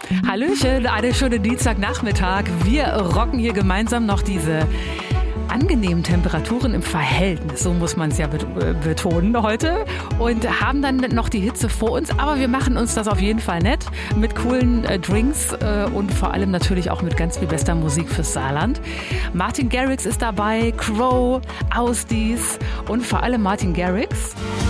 Hallöchen, eine schöne Dienstagnachmittag. Wir rocken hier gemeinsam noch diese angenehmen Temperaturen im Verhältnis, so muss man es ja betonen heute, und haben dann noch die Hitze vor uns, aber wir machen uns das auf jeden Fall nett mit coolen Drinks und vor allem natürlich auch mit ganz viel bester Musik fürs Saarland. Martin Garrix ist dabei, Crow, Ausdies und vor allem Martin Garrix